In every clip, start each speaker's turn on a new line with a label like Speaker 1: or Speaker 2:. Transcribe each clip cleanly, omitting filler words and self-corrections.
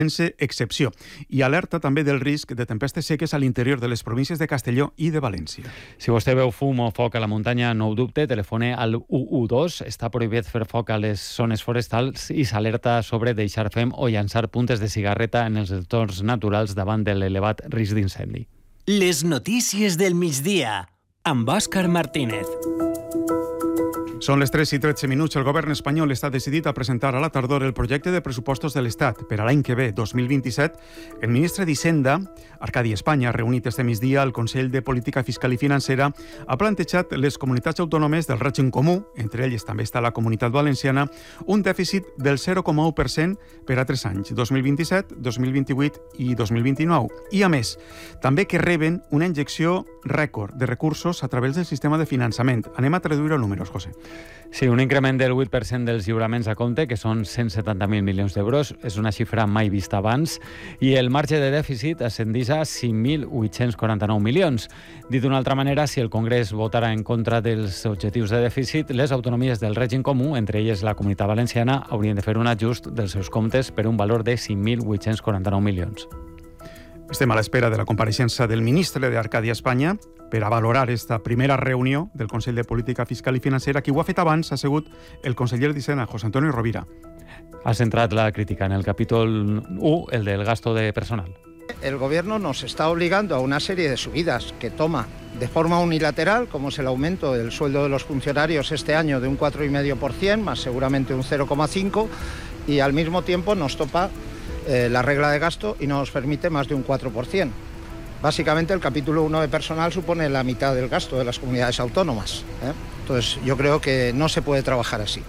Speaker 1: sense excepció, i alerta també del risc de tempestes seques a l'interior de les províncies de Castelló i de València.
Speaker 2: Si vostè veu fum o foc a la muntanya, no ho dubte, telefone al 112. Està prohibit fer foc a les zones forestals i s'alerta sobre deixar fem o llançar puntes de cigarreta en els entorns naturals davant de l'elevat risc d'incendi.
Speaker 3: Les notícies del migdia, amb Òscar Martínez.
Speaker 1: Són les 3:13. El govern espanyol està decidit a presentar a la tardor el projecte de pressupostos de l'Estat per a l'any que ve, 2027. El ministre d'Hisenda, Arcadi Espanya, reunit este migdia al Consell de Política Fiscal i Financera, ha plantejat les comunitats autònomes del règim comú, entre elles també està la Comunitat Valenciana, un dèficit del 0,1% per a 3 anys, 2027, 2028 i 2029. I, a més, també que reben una injecció rècord de recursos a través del sistema de finançament. Anem a traduir els números, José.
Speaker 2: Sí, un increment del 8% dels lliuraments a compte, que són 170.000 milions d'euros, és una xifra mai vista abans, i el marge de dèficit ascendeix a 5.849 milions. Dit d'una altra manera, si el Congrés votara en contra dels objectius de dèficit, les autonomies del règim comú, entre elles la Comunitat Valenciana, haurien de fer un ajust dels seus comptes per un valor de 5.849 milions.
Speaker 1: Estem a l'espera de la compareixença del ministre d'Arcadi Espanya per a valorar esta primera reunió del Consell de Política Fiscal i Financera. Qui ho ha fet abans ha sigut el conseller d'Hisenda, José Antonio Rovira.
Speaker 2: Ha centrat la crítica en el capítol 1, el del gasto de personal.
Speaker 4: El gobierno nos está obligando a una serie de subidas que toma de forma unilateral, como es el aumento del sueldo de los funcionarios este año de un 4,5%, más seguramente un 0,5%, y al mismo tiempo nos topa la regla de gasto y no nos permite más de un 4%. Básicamente el capítulo 1 de personal supone la mitad del gasto de las comunidades autónomas. Entonces yo creo que no se puede trabajar así.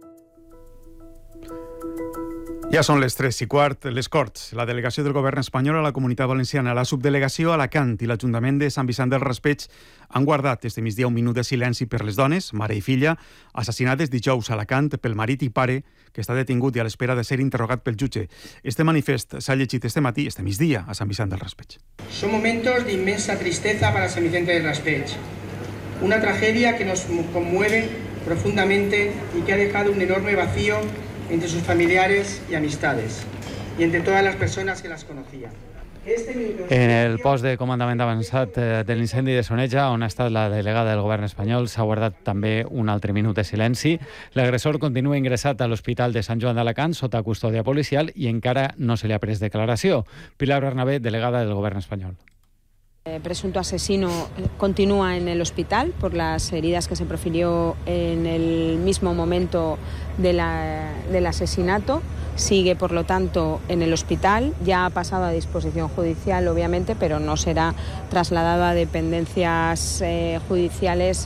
Speaker 1: Ja són les 3:15, les Corts, la delegació del govern espanyol a la Comunitat Valenciana, la subdelegació a Alacant i l'Ajuntament de Sant Vicent del Raspeig han guardat este migdia un minut de silenci per les dones, mare i filla, assassinades dijous a Alacant pel marit i pare, que està detingut i a l'espera de ser interrogat pel jutge. Este manifest s'ha llegit este matí, este migdia, a Sant Vicent del Raspeig.
Speaker 5: Son momentos de inmensa tristeza para San Vicente del Raspeig. Una tragedia que nos conmueve profundamente y que ha dejado un enorme vacío entre sus familiares y amistades, y entre todas las personas que las conocían.
Speaker 2: En el post de comandament avançat de l'incendi de Soneja, on ha estat la delegada del govern espanyol, s'ha guardat també un altre minut de silenci. L'agressor continua ingressat a l'Hospital de Sant Joan d'Alacant sota custòdia policial i encara no se li ha pres declaració. Pilar Bernabé, delegada del govern espanyol.
Speaker 6: El presunto asesino continúa en el hospital por las heridas que se profirió en el mismo momento del asesinato. Sigue, por lo tanto, en el hospital. Ya ha pasado a disposición judicial, obviamente, pero no será trasladado a dependencias judiciales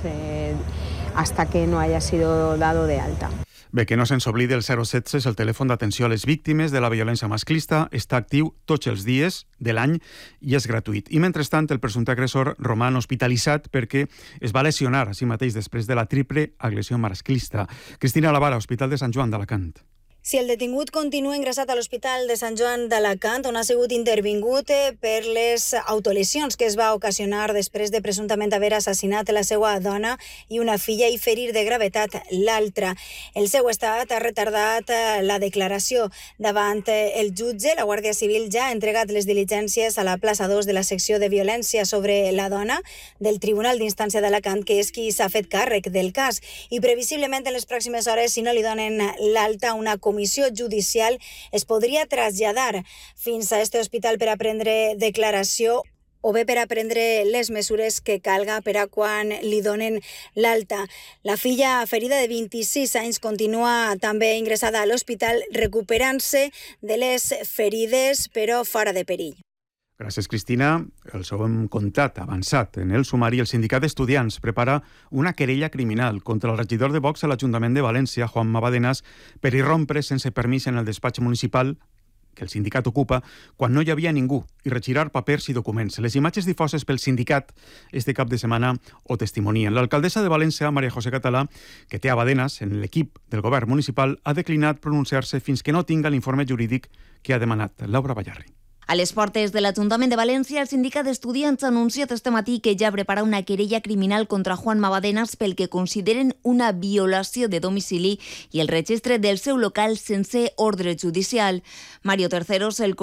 Speaker 6: hasta que no haya sido dado de alta.
Speaker 1: Bé, que no se'ns oblidi, el 017 és el telèfon d'atenció a les víctimes de la violència masclista, està actiu tots els dies de l'any i és gratuït. I mentrestant, el presumpte agressor roman hospitalitzat perquè es va lesionar a si mateix després de la triple agressió masclista. Cristina Lavara, Hospital de Sant Joan d'Alacant.
Speaker 7: Si el detingut continua ingressat a l'Hospital de Sant Joan d'Alacant, on ha sigut intervingut per les autolesions que es va ocasionar després de presumptament haver assassinat la seva dona i una filla i ferir de gravetat l'altra. El seu estat ha retardat la declaració davant el jutge. La Guàrdia Civil ja ha entregat les diligències a la plaça 2 de la secció de violència sobre la dona del Tribunal d'Instància d'Alacant, que és qui s'ha fet càrrec del cas. I previsiblement en les pròximes hores, si no li donen l'alta, una comissió judicial es podria traslladar fins a este hospital per a prendre declaració o bé per a prendre les mesures que calga per a quan li donen l'alta. La filla ferida de 26 anys continua també ingressada a l'hospital recuperant-se de les ferides però fora de perill.
Speaker 1: Gràcies, Cristina. El segon comptat avançat en el sumari, el sindicat d'estudiants prepara una querella criminal contra el regidor de Vox a l'Ajuntament de València, Juan Mabadenas, per irrompre sense permís en el despatx municipal que el sindicat ocupa quan no hi havia ningú i retirar papers i documents. Les imatges difoses pel sindicat este cap de setmana ho testimonien. L'alcaldessa de València, Maria José Català, que té a Badenas en l'equip del govern municipal, ha declinat pronunciar-se fins que no tinga l'informe jurídic que ha demanat. Laura Ballarri.
Speaker 8: A les portes de l'Ajuntament de València, el sindicat d'estudiants ha anunciat este matí que ja prepara una querella criminal contra Juan Mabadenas pel que consideren una violació de domicili i el registre del seu local sense ordre judicial. Mario Terceros, el